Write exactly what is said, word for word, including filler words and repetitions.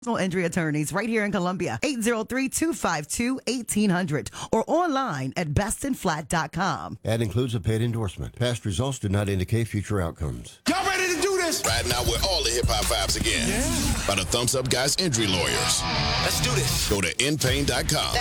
Injury attorneys right here in Columbia. eight zero three, two five two, one eight zero zero or online at beston flat dot com. Ad includes a paid endorsement. Past results do not indicate future outcomes. Y'all ready to do this? Right now, we're all the hip-hop vibes again. Yeah. By the Thumbs Up Guys Injury Lawyers. Let's do this. Go to in pain dot com.